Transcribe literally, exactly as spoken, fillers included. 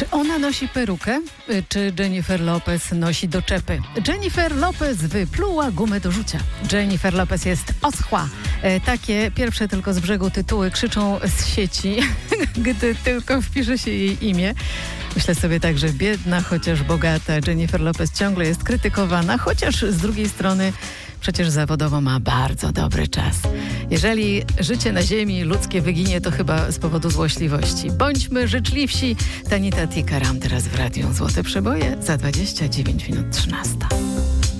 Czy ona nosi perukę, czy Jennifer Lopez nosi doczepy? Jennifer Lopez wypluła gumę do rzucia. Jennifer Lopez jest oschła. E, takie pierwsze tylko z brzegu tytuły krzyczą z sieci, gdy tylko wpisze się jej imię. Myślę sobie tak, że biedna, chociaż bogata Jennifer Lopez ciągle jest krytykowana, chociaż z drugiej strony przecież zawodowo ma bardzo dobry czas. Jeżeli życie na ziemi ludzkie wyginie, to chyba z powodu złośliwości. Bądźmy życzliwsi. Tanita Tikaram teraz w radiu Złote Przeboje za dwadzieścia dziewięć minut trzynasta.